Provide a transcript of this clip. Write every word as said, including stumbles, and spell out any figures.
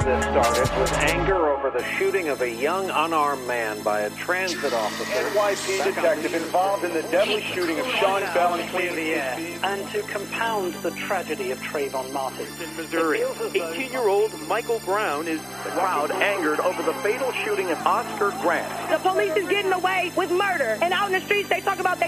this started was anger over the shooting of a young unarmed man by a transit officer. N Y P detective involved in the deadly shooting of Sean Bell in Queen of the Air. And to compound the tragedy of Trayvon Martin. In Missouri, eighteen-year-old Michael Brown is the crowd angered over the fatal shooting of Oscar Grant. The police is getting away with murder, and out in the streets they talk about they